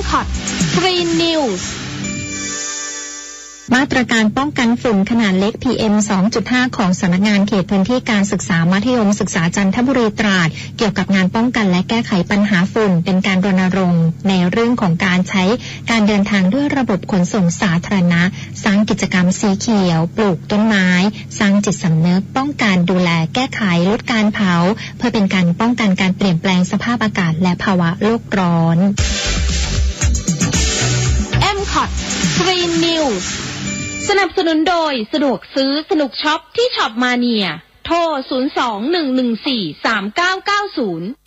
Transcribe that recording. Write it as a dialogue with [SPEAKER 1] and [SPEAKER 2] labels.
[SPEAKER 1] MCOT Green News
[SPEAKER 2] มาตรการป้องกันฝุ่นขนาดเล็ก PM 2.5 ของสำนักงานเขตพื้นที่การศึกษามัธยมศึกษาจันทบุรีตราดเกี่ยวกับงานป้องกันและแก้ไขปัญหาฝุ่นเป็นการรณรงค์ในเรื่องของการใช้การเดินทางด้วยระบบขนส่งสาธารณะสร้างกิจกรรมสีเขียวปลูกต้นไม้สร้างจิตสำนึกป้องกันดูแลแก้ไขลดการเผาเพื่อเป็นการป้องกันการเปลี่ยนแปลงสภาพอากาศและภาวะโลกร้อน
[SPEAKER 1] MCOT Green News สนับสนุนโดยสะดวกซื้อสนุกช็อปที่ช็อปมาเนียโทร 02-114-3990